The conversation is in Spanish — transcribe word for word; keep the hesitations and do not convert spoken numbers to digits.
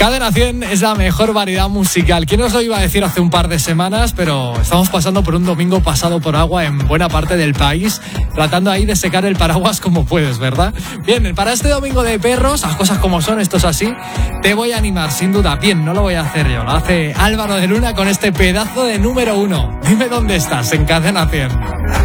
Cadena cien es la mejor variedad musical. ¿Quién os lo iba a decir hace un par de semanas? Pero estamos pasando por un domingo pasado por agua en buena parte del país, tratando ahí de secar el paraguas como puedes, ¿verdad? Bien, para este domingo de perros, las cosas como son, esto es así, te voy a animar, sin duda. Bien, no lo voy a hacer yo, lo hace Álvaro de Luna con este pedazo de número uno. Dime dónde estás, en Cadena cien.